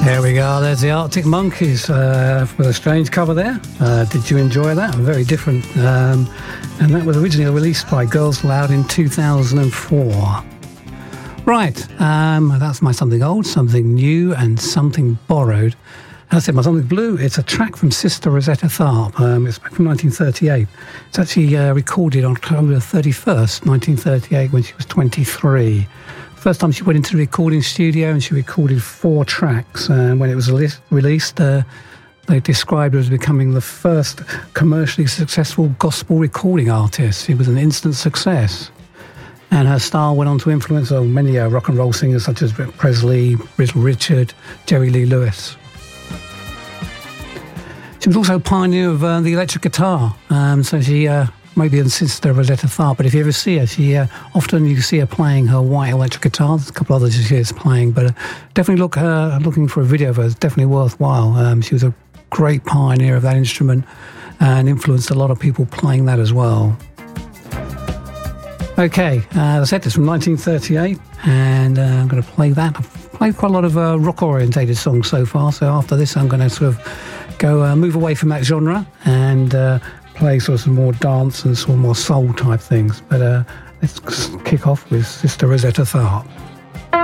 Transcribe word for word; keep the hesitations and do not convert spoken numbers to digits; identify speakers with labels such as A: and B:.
A: There we go, there's the Arctic Monkeys uh, with a strange cover there. Uh, did you enjoy that? Very different. Um, and that was originally released by Girls Aloud in two thousand four. Right, um, that's my something old, something new, and something borrowed. As I said, my something blue, it's a track from Sister Rosetta Tharpe. Um, it's back from nineteen thirty-eight. It's actually uh, recorded on October thirty-first, nineteen thirty-eight, when she was twenty-three. First time she went into the recording studio, and she recorded four tracks. And when it was li- released, uh, they described her as becoming the first commercially successful gospel recording artist. She was an instant success. And her style went on to influence oh, many uh, rock and roll singers such as Presley, Little Richard, Jerry Lee Lewis. She was also a pioneer of uh, the electric guitar. Um, so she... Uh, maybe in Sister Rosetta Tharpe, but if you ever see her, she uh, often you see her playing her white electric guitar. There's a couple others she is playing, but uh, definitely look uh, looking for a video of her. It's definitely worthwhile. Um, she was a great pioneer of that instrument and influenced a lot of people playing that as well. Okay, uh, as I said, it's from nineteen thirty-eight, and uh, I'm going to play that. I've played quite a lot of uh, rock-orientated songs so far, so after this I'm going to sort of go uh, move away from that genre and uh, play sort of some more dance and some more soul type things. But uh, let's kick off with Sister Rosetta Tharpe.